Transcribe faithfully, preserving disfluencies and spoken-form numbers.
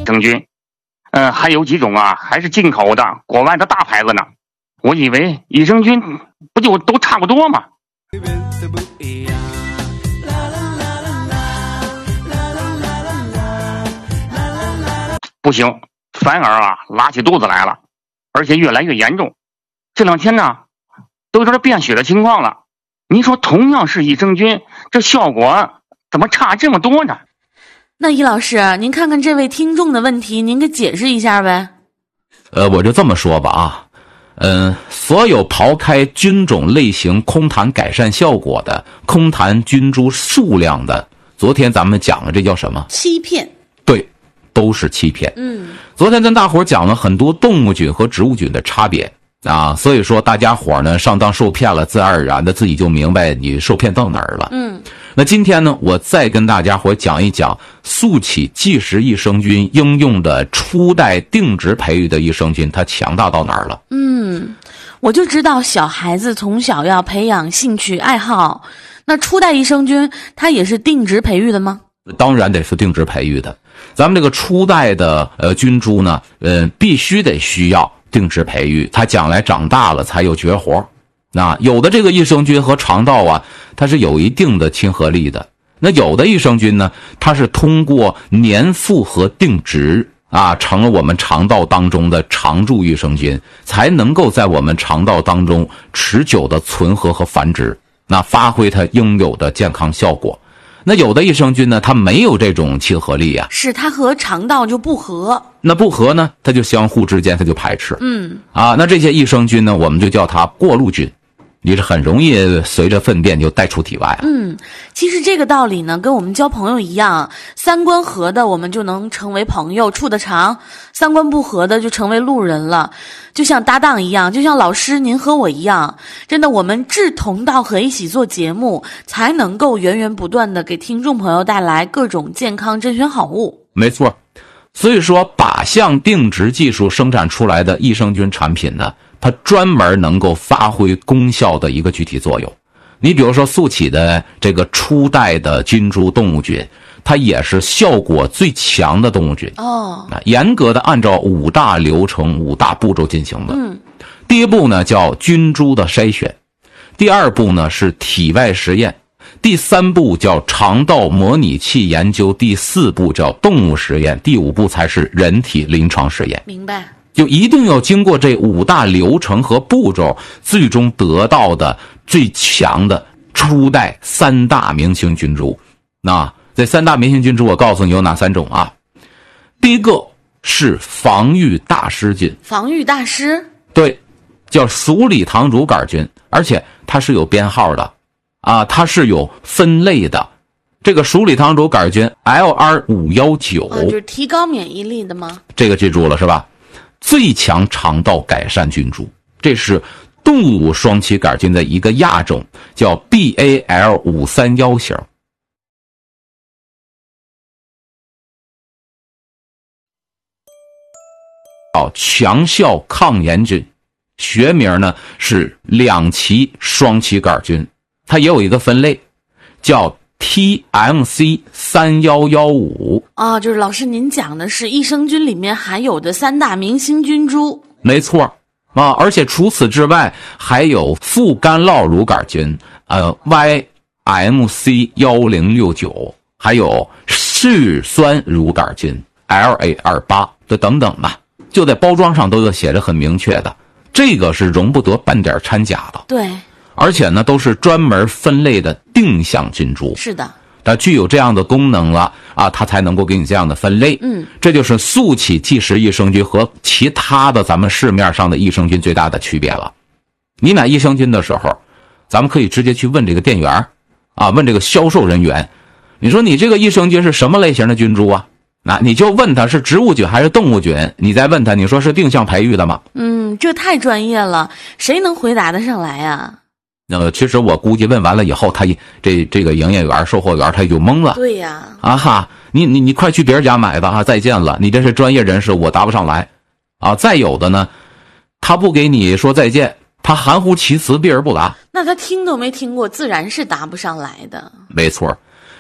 生菌。呃，还有几种啊，还是进口的，国外的大牌子呢。我以为益生菌不就都差不多吗？不行，反而啊拉起肚子来了，而且越来越严重。这两天呢，都有点变血的情况了。您说同样是益生菌，这效果怎么差这么多呢？ 那易老师，您看看这位听众的问题，您给解释一下呗。 呃，我就这么说吧啊，嗯、呃，所有刨开菌种类型空谈改善效果的，空谈菌株数量的，昨天咱们讲了这叫什么？ 欺骗。 对，都是欺骗。 嗯， 昨天跟大伙讲了很多动物菌和植物菌的差别啊，所以说大家伙呢上当受骗了，自然而然的自己就明白你受骗到哪儿了。 嗯， 那今天呢，我再跟大家伙讲一讲速起即食益生菌应用的初代定植培育的益生菌，它强大到哪儿了？ 嗯，我就知道小孩子从小要培养兴趣爱好，那初代益生菌它也是定植培育的吗？ 当然得是定植培育的。咱们这个初代的呃菌株呢，呃，必须得需要定植培育，它将来长大了才有绝活。那有的这个益生菌和肠道啊，它是有一定的亲和力的。那有的益生菌呢，它是通过粘附和定植啊，成了我们肠道当中的常驻益生菌，才能够在我们肠道当中持久的存活和繁殖，那发挥它应有的健康效果。那有的益生菌呢，它没有这种亲和力啊， 是它和肠道就不合。 那不合呢，它就相互之间它就排斥。 嗯， 啊，那这些益生菌呢，我们就叫它过路菌。你是很容易随着粪便就带出体外啊。 嗯，其实这个道理呢，跟我们交朋友一样，三观合的我们就能成为朋友，处得长；三观不合的就成为路人了。就像搭档一样，就像老师您和我一样，真的我们志同道合，一起做节目，才能够源源不断的给听众朋友带来各种健康甄选好物。 没错，所以说靶向定植技术生产出来的益生菌产品呢，它专门能够发挥功效的一个具体作用。你比如说速起的这个初代的菌株动物菌，它也是效果最强的动物菌。 哦， 严格的按照五大流程、五大步骤进行的。 嗯， 第一步呢叫菌株的筛选，第二步呢是体外实验，第三步叫肠道模拟器研究，第四步叫动物实验，第五步才是人体临床实验。 明白。 就一定要经过这五大流程和步骤，最终得到的最强的初代三大明星菌株。那这三大明星菌株我告诉你有哪三种啊？第一个是防御大师菌。 防御大师？对， 叫鼠李糖乳杆菌，而且它是有编号的啊，它是有分类的。这个鼠李糖乳杆菌 L R 五一九、 啊、就是提高免疫力的吗？这个记住了是吧？最强肠道改善菌株，这是动物双歧杆菌的一个亚种，叫 B A L 五三一型。叫强效抗炎菌，学名呢是两歧双歧杆菌，它也有一个分类，叫 T M C 三一一五。 啊，就是老师您讲的是益生菌里面含有的三大明星菌株。 没错啊，而且除此之外还有副干酪乳杆菌，呃 Y M C 一零六九，还有嗜酸乳杆菌 L A 二八 的等等吧，就在包装上都有写着很明确的，这个是容不得半点掺假的。 对。 而且呢，都是专门分类的定向菌株。 是的， 它具有这样的功能了啊，它才能够给你这样的分类。 嗯， 这就是速起即食益生菌和其他的咱们市面上的益生菌最大的区别了。你买益生菌的时候，咱们可以直接去问这个店员啊，问这个销售人员，你说你这个益生菌是什么类型的菌株啊？那你就问他是植物菌还是动物菌，你再问他，你说是定向培育的吗？ 嗯，这太专业了，谁能回答得上来呀？ 那个，其实我估计问完了以后，他这这个营业员、售货员他就懵了。 对呀， 啊哈，你你你快去别人家买吧啊！再见了，你这是专业人士，我答不上来，啊！再有的呢，他不给你说再见，他含糊其辞，避而不答。 那他听都没听过，自然是答不上来的。 没错，